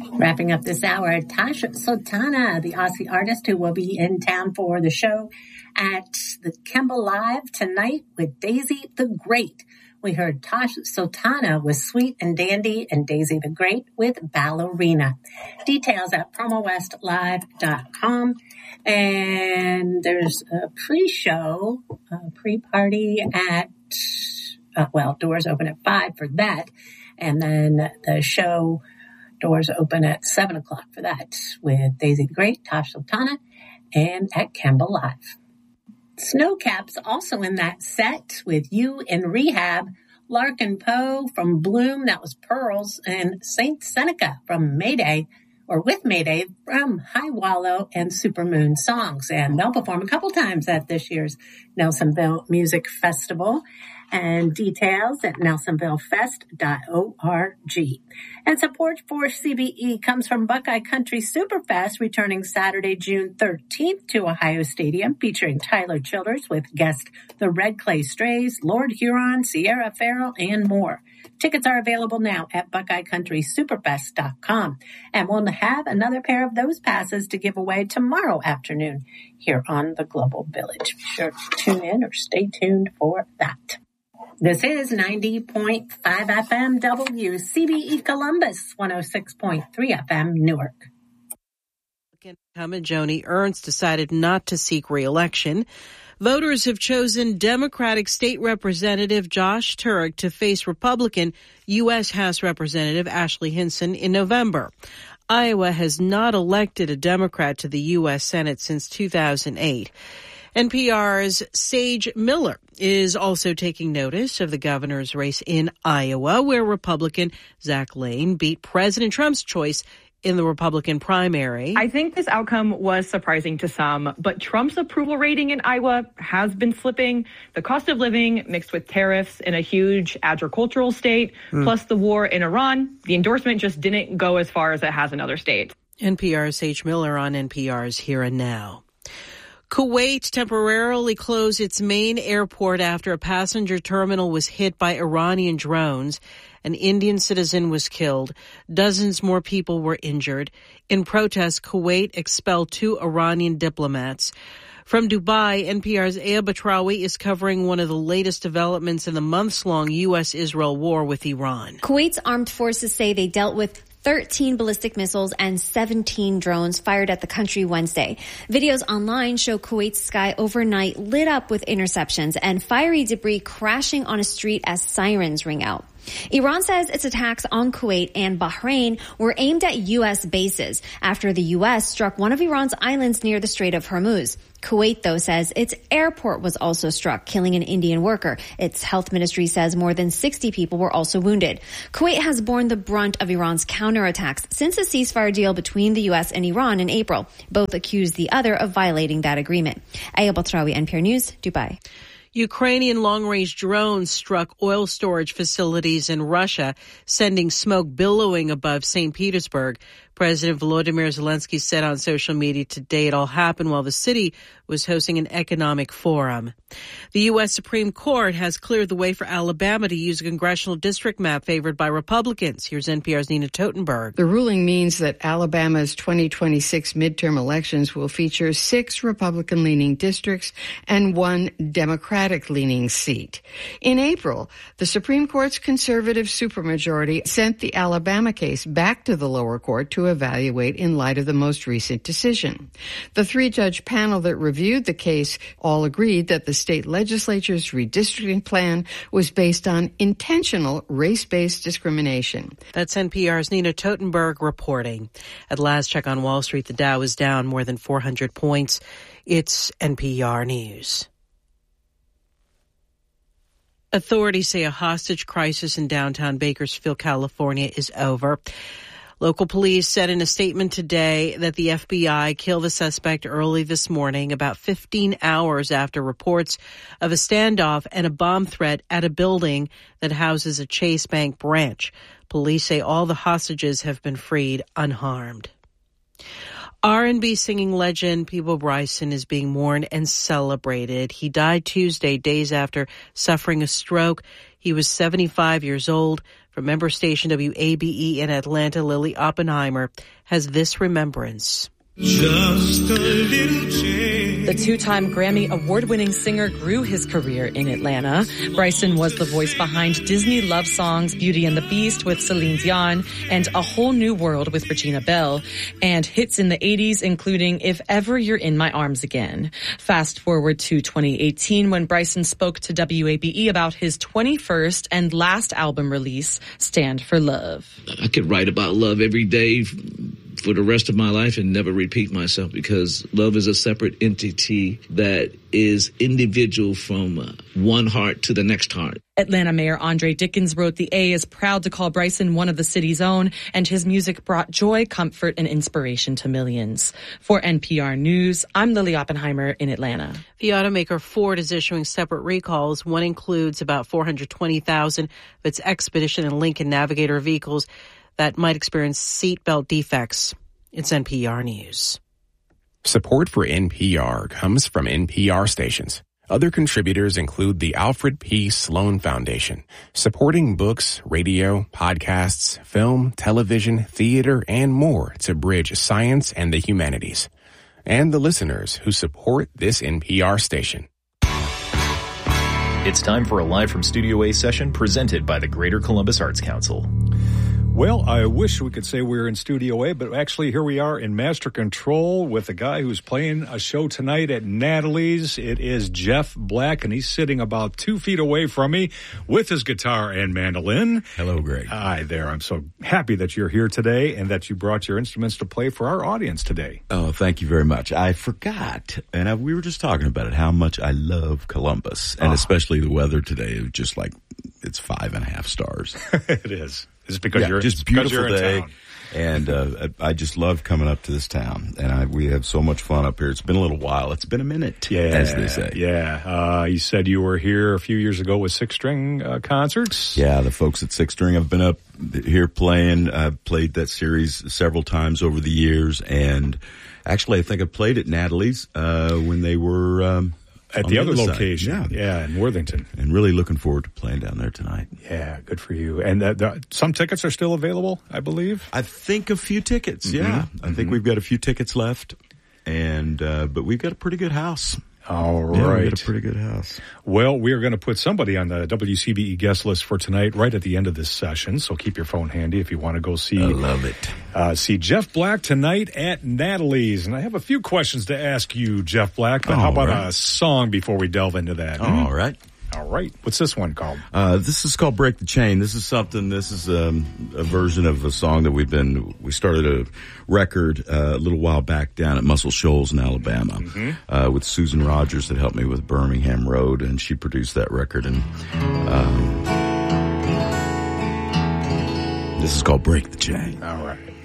Wrapping up this hour, Tash Sultana, the Aussie artist who will be in town for the show at the Kemba Live tonight with Daisy the Great. We heard Tash Sultana with Sweet and Dandy and Daisy the Great with Ballerina. Details at promowestlive.com. And there's a pre-show, pre-party at, doors open at 5 for that. And then the show doors open at 7 o'clock for that with Daisy the Great, Tash Sultana, and at Kemba Live. Snowcaps also in that set with You in Rehab, Larkin Poe from Bloom, that was Pearls, and Saint Seneca from Mayday, or with Mayday from High Wallow and Supermoon Songs. And they'll perform a couple times at this year's Nelsonville Music Festival. And details at nelsonvillefest.org. And support for CBE comes from Buckeye Country Superfest, returning Saturday, June 13th to Ohio Stadium, featuring Tyler Childers with guest The Red Clay Strays, Lord Huron, Sierra Farrell, and more. Tickets are available now at BuckeyeCountrySuperfest.com. And we'll have another pair of those passes to give away tomorrow afternoon here on the Global Village. Be sure to tune in or stay tuned for that. This is 90.5 FM WCBE Columbus, 106.3 FM Newark. Incumbent Joni Ernst decided not to seek re-election. Voters have chosen Democratic State Representative Josh Turek to face Republican U.S. House Representative Ashley Hinson in November. Iowa has not elected a Democrat to the U.S. Senate since 2008. NPR's Sage Miller is also taking notice of the governor's race in Iowa, where Republican Zach Lane beat President Trump's choice in the Republican primary. I think this outcome was surprising to some, but Trump's approval rating in Iowa has been slipping. The cost of living mixed with tariffs in a huge agricultural state, plus the war in Iran, the endorsement just didn't go as far as it has in other states. NPR's Sage Miller on NPR's Here and Now. Kuwait temporarily closed its main airport after a passenger terminal was hit by Iranian drones. An Indian citizen was killed. Dozens more people were injured. In protest, Kuwait expelled 2 Iranian diplomats. From Dubai, NPR's Aya Batrawi is covering one of the latest developments in the months-long U.S.-Israel war with Iran. Kuwait's armed forces say they dealt with 13 ballistic missiles and 17 drones fired at the country Wednesday. Videos online show Kuwait's sky overnight lit up with interceptions and fiery debris crashing on a street as sirens ring out. Iran says its attacks on Kuwait and Bahrain were aimed at U.S. bases after the U.S. struck one of Iran's islands near the Strait of Hormuz. Kuwait, though, says its airport was also struck, killing an Indian worker. Its health ministry says more than 60 people were also wounded. Kuwait has borne the brunt of Iran's counterattacks since a ceasefire deal between the U.S. and Iran in April. Both accused the other of violating that agreement. Aya Batrawi, NPR News, Dubai. Ukrainian long-range drones struck oil storage facilities in Russia, sending smoke billowing above St. Petersburg. President Volodymyr Zelensky said on social media today it all happened while the city was hosting an economic forum. The U.S. Supreme Court has cleared the way for Alabama to use a congressional district map favored by Republicans. Here's NPR's Nina Totenberg. The ruling means that Alabama's 2026 midterm elections will feature 6 Republican-leaning districts and 1 Democratic-leaning seat. In April, the Supreme Court's conservative supermajority sent the Alabama case back to the lower court to evaluate in light of the most recent decision. The 3-judge panel that reviewed the case all agreed that the state legislature's redistricting plan was based on intentional race-based discrimination. That's NPR's Nina Totenberg reporting. At last check on Wall Street, the Dow is down more than 400 points. It's NPR News. Authorities say a hostage crisis in downtown Bakersfield, California is over. Local police said in a statement today that the FBI killed the suspect early this morning, about 15 hours after reports of a standoff and a bomb threat at a building that houses a Chase Bank branch. Police say all the hostages have been freed unharmed. R&B singing legend Peabo Bryson is being mourned and celebrated. He died Tuesday, days after suffering a stroke. He was 75 years old. From member station WABE in Atlanta, Lily Oppenheimer has this remembrance. Just a little change. The two-time Grammy award-winning singer grew his career in Atlanta. Bryson was the voice behind Disney love songs Beauty and the Beast with Celine Dion and A Whole New World with Regina Belle, and hits in the 80s including If Ever You're in My Arms Again. Fast forward to 2018 when Bryson spoke to WABE about his 21st and last album release, Stand for Love. I could write about love every day for the rest of my life and never repeat myself, because love is a separate entity that is individual from one heart to the next heart. Atlanta Mayor Andre Dickens wrote the A is proud to call Bryson one of the city's own, and his music brought joy, comfort, and inspiration to millions. For NPR News, I'm Lily Oppenheimer in Atlanta. The automaker Ford is issuing separate recalls. One includes about 420,000 of its Expedition and Lincoln Navigator vehicles that might experience seatbelt defects. It's NPR News. Support for NPR comes from NPR stations. Other contributors include the Alfred P. Sloan Foundation, supporting books, radio, podcasts, film, television, theater, and more to bridge science and the humanities. And the listeners who support this NPR station. It's time for a Live from Studio A session presented by the Greater Columbus Arts Council. Well, I wish we could say we were in Studio A, but actually here we are in Master Control with a guy who's playing a show tonight at Natalie's. It is Jeff Black, and he's sitting about 2 feet away from me with his guitar and mandolin. Hello, Greg. Hi there. I'm so happy that you're here today and that you brought your instruments to play for our audience today. Oh, thank you very much. I forgot, and we were just talking about it, how much I love Columbus, and especially the weather today. It was just like, it's 5.5 stars. It is. It's because you're just beautiful day, and I just love coming up to this town, and we have so much fun up here. It's been a little while. It's been a minute, as they say. Yeah. You said you were here a few years ago with Six String concerts. Yeah, the folks at Six String have been up here playing. I've played that series several times over the years, and actually I think I played at Natalie's when they were at the other location, yeah, in Worthington. And really looking forward to playing down there tonight. Yeah, good for you. And some tickets are still available, I believe? I think a few tickets, yeah. I think we've got a few tickets left, and but we've got a pretty good house. All right. Yeah, we got a pretty good house. Well, we are going to put somebody on the WCBE guest list for tonight right at the end of this session, so keep your phone handy if you want to go see. I love it. See Jeff Black tonight at Natalie's. And I have a few questions to ask you, Jeff Black, but how about a song before we delve into that? All right. All right. What's this one called? This is called Break the Chain. This is a version of a song that we started a record a little while back down at Muscle Shoals in Alabama with Susan Rogers that helped me with Birmingham Road, and she produced that record. And this is called Break the Chain. All right.